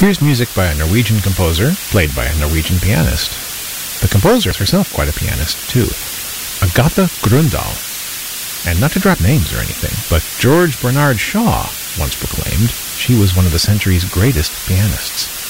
Here's music by a Norwegian composer, played by a Norwegian pianist. The composer is herself quite a pianist, too. Agatha Grøndahl. And not to drop names or anything, but George Bernard Shaw once proclaimed she was one of the century's greatest pianists.